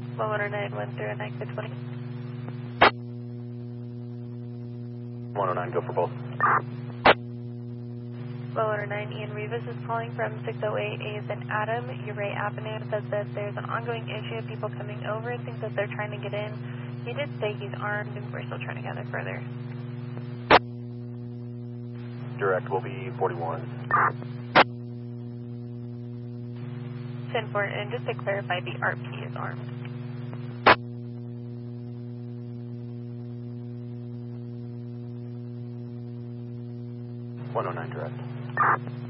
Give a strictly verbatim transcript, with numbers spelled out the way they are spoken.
Lower nine one zero nine two twenty. one oh nine, go for both. Lower nine, Ian Rivas is calling from six oh eight A as in Adam. Uray Avenue says that there's an ongoing issue of people coming over and thinks that they're trying to get in. He did say he's armed and we're still trying to gather further. Direct will be forty-one. ten four, and just to clarify, the R P is armed. one oh nine direct.